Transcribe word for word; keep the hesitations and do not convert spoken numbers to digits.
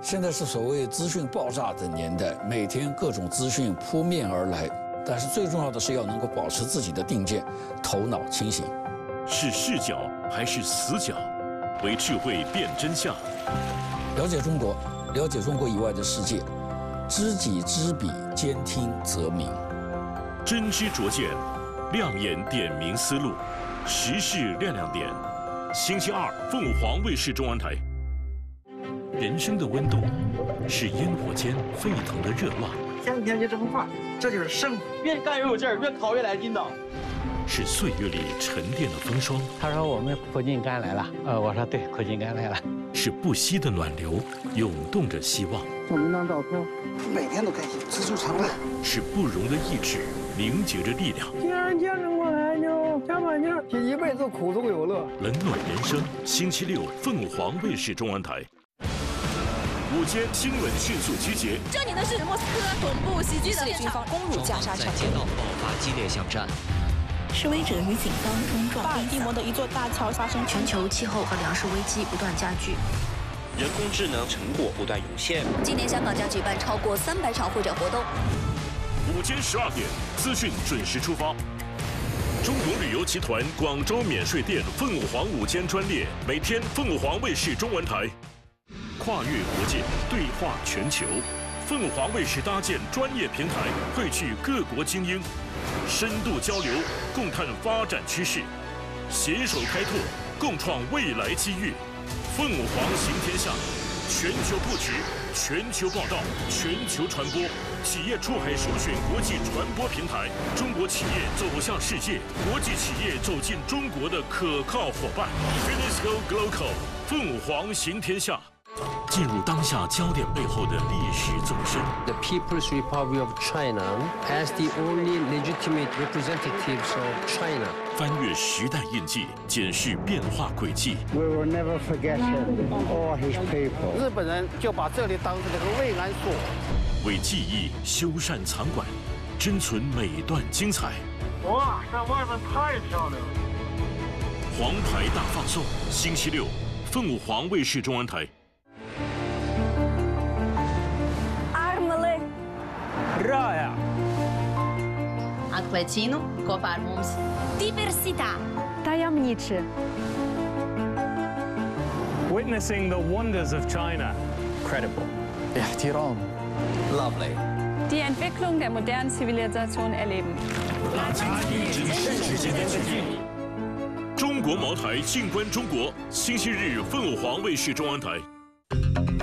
现在是所谓资讯爆炸的年代，每天各种资讯扑面而来，但是最重要的是要能够保持自己的定见，头脑清醒。 是视角还是死角？为智慧辨真相。 了解中国，了解中国以外的世界，知己知彼，兼听则明。 真知灼见，亮眼点明思路，时事亮亮点。星期二，凤凰卫视中文台。人生的温度是烟火间沸腾的热浪， 天天就这么画，这就是生活。越干越有劲儿，越烤越来劲道。 是岁月里沉淀的风霜。 他说我们苦尽甘来了，呃，我说对，苦尽甘来了。 是不息的暖流，涌动着希望。 照明张照片，每天都开心，知足常乐。 是不容的意志，凝结着力量。 既然坚持过来，就加把劲儿，一辈子苦中有乐。 冷暖人生，星期六，凤凰卫视中文台。午间新闻迅速集结。 这里的是莫斯科总部袭击的军方攻入加沙城， 街道爆发激烈巷战。 示威者与警方冲撞。巴尔的摩的一座大桥发生全球气候和粮食危机不断加剧， 人工智能成果不断涌现。 今年香港将举办超过三百场会展活动。 午间十二点，资讯准时出发。中国旅游集团广州免税店凤凰午间专列，每天凤凰卫视中文台。跨越国界，对话全球，凤凰卫视搭建专业平台，汇聚各国精英，深度交流，共探发展趋势，携手开拓，共创未来机遇。凤凰行天下，全球布局，全球报道，全球传播，企业出海首选国际传播平台，中国企业走向世界，国际企业走进中国的可靠伙伴。Finisco Global， 凤凰行天下。进入当下焦点背后的历史纵深。 The People's Republic of China as the only legitimate representatives of China。 翻越时代印记，检视变化轨迹。 We will never forget him or his people。 日本人就把这里当成了个慰安所。 为记忆修缮藏馆，珍存每段精彩。 哇，这外面太漂亮了！ 黄牌大放送，星期六，凤凰卫视中文台。 Raya. Atlecino, Coparmums. Diversità. Tajemniczy. Witnessing the wonders of China. Credible. احترام. Lovely. Die Entwicklung der modernen Zivilisation erleben. 中国茅台静观中国，星期日凤凰卫视中文台。